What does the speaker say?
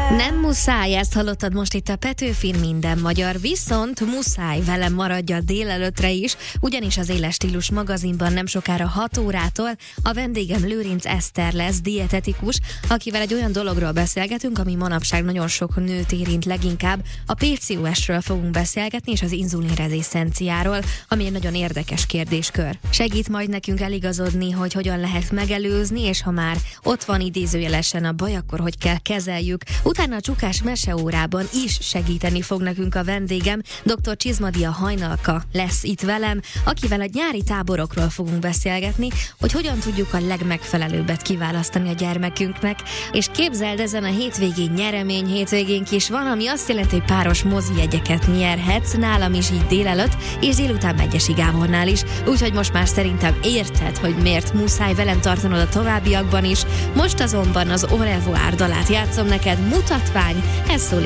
Nem muszáj, ezt hallottad most itt a Petőfin Minden Magyar, viszont muszáj velem maradja délelőttre is, ugyanis az Éles Stílus magazinban nem sokára 6 órától a vendégem Lőrinc Eszter lesz, dietetikus, akivel egy olyan dologról beszélgetünk, ami manapság nagyon sok nőt érint, leginkább a PCOS-ről fogunk beszélgetni, és az inzulinrezisztenciáról, ami egy nagyon érdekes kérdéskör. Segít majd nekünk eligazodni, hogy hogyan lehet megelőzni, és ha már ott van idézőjelesen a baj, akkor hogy kell kezeljük. Utána a Csukás meseórában is segíteni fog nekünk a vendégem, dr. Csizmadia Hajnalka lesz itt velem, akivel a nyári táborokról fogunk beszélgetni, hogy hogyan tudjuk a legmegfelelőbbet kiválasztani a gyermekünknek, és képzeld, ezen a hétvégén nyeremény hétvégénk is van, ami azt jelenti, hogy páros mozijegyeket nyerhetsz, nálam is így délelőtt, és délután Megyesi Gábornál is, úgyhogy most már szerintem érted, hogy miért muszáj velem tartanod a továbbiakban is. Most azonban az Au revoir dalát játszom neked, mutatvány, ez szól